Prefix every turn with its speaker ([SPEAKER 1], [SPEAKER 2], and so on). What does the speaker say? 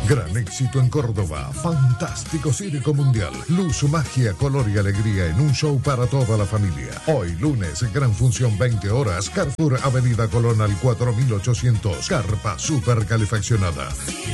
[SPEAKER 1] Gran éxito en Córdoba, fantástico circo mundial, luz, magia, color y alegría en un show para toda la familia. Hoy lunes, gran función 20 horas, Carrefour Avenida Colón al 4800, carpa super calefaccionada.